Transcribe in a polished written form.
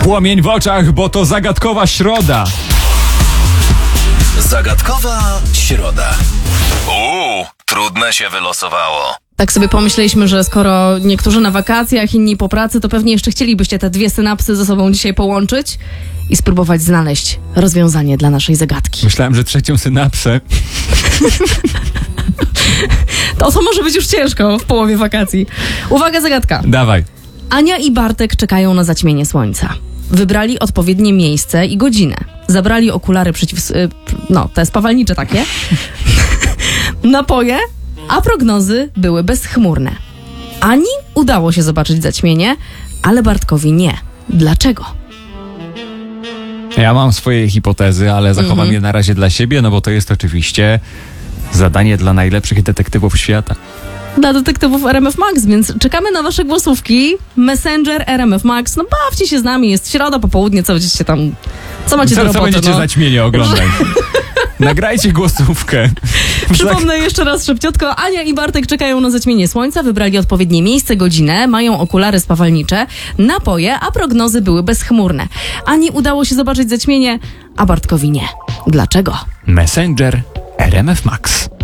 Płomień w oczach, bo to zagadkowa środa. Zagadkowa środa. Trudne się wylosowało. Tak sobie pomyśleliśmy, że skoro niektórzy na wakacjach, inni po pracy, to pewnie jeszcze chcielibyście te dwie synapsy ze sobą dzisiaj połączyć i spróbować znaleźć rozwiązanie dla naszej zagadki. Myślałem, że trzecią synapsę. To może być już ciężko w połowie wakacji. Uwaga, zagadka. Dawaj. Ania i Bartek czekają na zaćmienie słońca. Wybrali odpowiednie miejsce i godzinę. Zabrali okulary te spawalnicze takie. Napoje, a prognozy były bezchmurne. Ani udało się zobaczyć zaćmienie, ale Bartkowi nie. Dlaczego? Ja mam swoje hipotezy, ale zachowam je na razie dla siebie, no bo to jest oczywiście zadanie dla najlepszych detektywów świata. Dla detektywów RMF Max, więc czekamy na wasze głosówki. Messenger RMF Max. No bawcie się z nami, jest środa, popołudnie, co będziecie tam... Co macie do roboty? Co będziecie zaćmienie oglądać? Nagrajcie głosówkę. Przypomnę jeszcze raz szybciutko. Ania i Bartek czekają na zaćmienie słońca, wybrali odpowiednie miejsce, godzinę, mają okulary spawalnicze, napoje, a prognozy były bezchmurne. Ani udało się zobaczyć zaćmienie, a Bartkowi nie. Dlaczego? Messenger RMF Max.